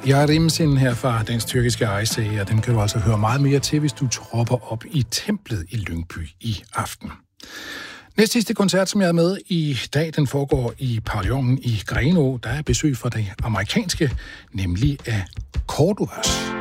Yarimsin her fra Dansk Tyrkiske Ejse, og den kan du altså høre meget mere til, hvis du tropper op i templet i Lyngby i aften. Næst sidste koncert, som jeg er med i dag, den foregår i pavillonen i Grenaa. Der er besøg fra det amerikanske, nemlig af Cordovas.